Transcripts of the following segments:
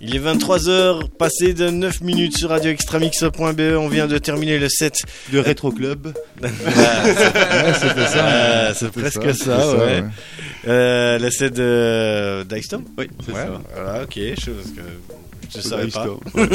Il est 23h, passé de 9 minutes sur radioextramix.be. On vient de terminer le set de Rétro Club. C'était ça. C'est presque ça, ouais. Le set de Dicestorm. Oui, c'est ça. Voilà, ok, chose que je savais pas.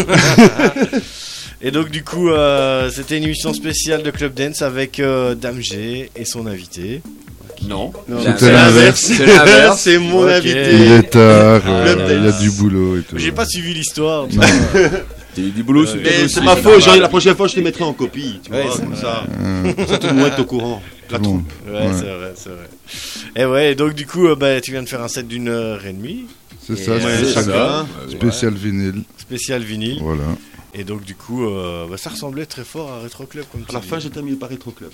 Et donc du coup, c'était une émission spéciale de Club Dance avec Dame G et son invité. Non, c'était l'inverse. C'est l'inverse. C'est mon invité. Il est tard, il y a du boulot et tout. J'ai pas suivi l'histoire. Du boulot, c'est ma faute. La prochaine fois, je te mettrai en copie. Tu vois, comme ça. Ça, tout le monde est au courant. La troupe. Ouais, c'est vrai. Et ouais, donc du coup, tu viens de faire un set d'1h30. C'est ça, c'est ça. Spécial vinyle. Spécial vinyle. Voilà. Et donc du coup, ça ressemblait très fort à Retro Club comme à la fin, j'ai terminé par Retro Club.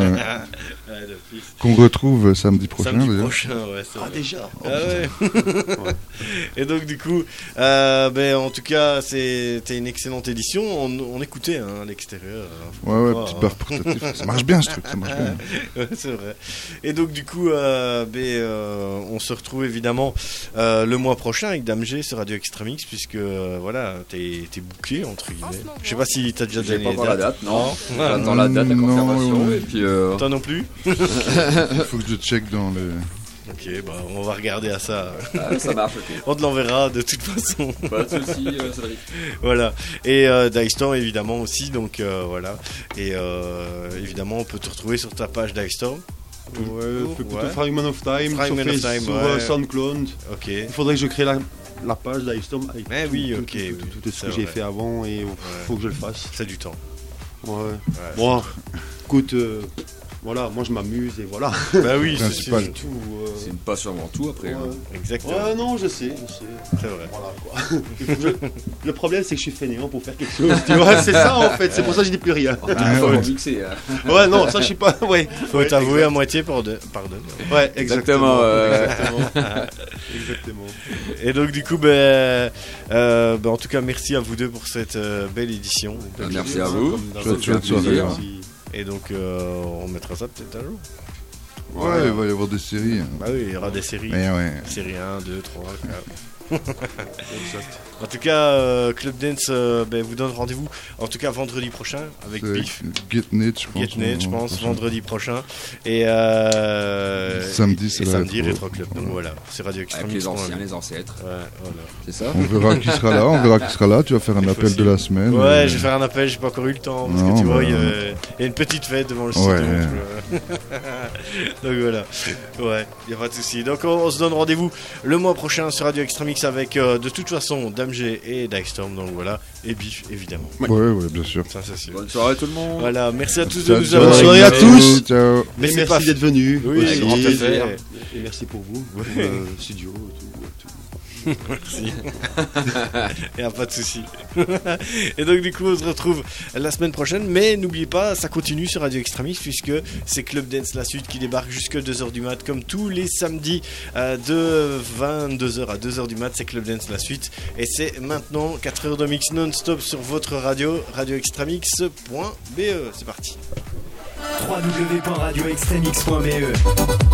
Qu'on retrouve samedi prochain d'ailleurs. C'est vrai. Déjà. Ouais. Et donc du coup, en tout cas, c'était une excellente édition. On écoutait à l'extérieur. Petit bar portatif. Ça marche bien ce truc, ça marche bien. Ouais, c'est vrai. Et donc du coup, on se retrouve évidemment le mois prochain avec Dame G sur Radio Extramix, puisque t'es booké entre guillemets. Je sais pas si t'as déjà donné la date. Non. J'attends la date, la confirmation. Et puis. Toi non plus. Il faut que je check dans le. Ok, on va regarder à ça. Ça marche, ok. On te l'enverra de toute façon. Pas de soucis, Cédric. Voilà. Et Dicestorm évidemment aussi, donc voilà. Et évidemment, on peut te retrouver sur ta page Dicestorm. Ouais, plutôt Fragment of Time sur SoundCloud. Ok. Il faudrait que je crée la page Dicestorm avec tout ce que j'ai fait avant et il faut que je le fasse. C'est du temps. Ouais. Bon, écoute, voilà, moi je m'amuse et voilà. Bah oui, c'est pas tout. C'est une passion avant tout après. Exactement. Ouais, non, je sais. C'est vrai. Voilà, quoi. Le problème, c'est que je suis fainéant pour faire quelque chose. Tu vois, c'est ça en fait. C'est pour ça que je dis plus rien. Faut mixer. Ouais, non, ça je suis pas. Ouais. Faut t'avouer à moitié pardonner. Ouais, exactement. Exactement. Et donc du coup, en tout cas, merci à vous deux pour cette belle édition. Merci à vous. Chouette soirée. Et donc, on mettra ça peut-être un jour. Ouais, il va y avoir des séries. Bah oui, il y aura des séries. Série 1, 2, 3, 4. En tout cas, Club Dance vous donne rendez-vous en tout cas vendredi prochain avec Biff. Getnet, je pense, vendredi prochain. Et samedi Retro Club. Donc voilà, c'est Radio Extramix. Avec les anciens, les ancêtres. Ouais, voilà. C'est ça. On verra qui sera là. Tu vas faire un appel de la semaine. Ouais, je vais faire un appel, j'ai pas encore eu le temps. Parce que tu vois, il y a une petite fête devant le studio. Donc voilà. Ouais, il n'y a pas de souci. Donc on se donne rendez-vous le mois prochain sur Radio Extramix avec de toute façon Dame G et Dicestorm, donc voilà, et Biff évidemment. Ouais, bien sûr. Ça, c'est sûr. Bonne soirée tout le monde. Voilà, merci à tous de nous avoir. Bonne soirée à tous. Ciao. Mais merci d'être venus. Oui, avec grand plaisir. Et merci pour vous, studio, tout. Merci. Il n'y a pas de souci. Et donc du coup on se retrouve la semaine prochaine. Mais n'oubliez pas, ça continue sur Radio Extramix, puisque c'est Club Dance La Suite qui débarque jusqu'à 2h du mat. Comme tous les samedis de 22h à 2h du mat, c'est Club Dance La Suite. Et c'est maintenant 4 heures de mix non-stop sur votre radio, radioextramix.be. C'est parti. www.radioextramix.be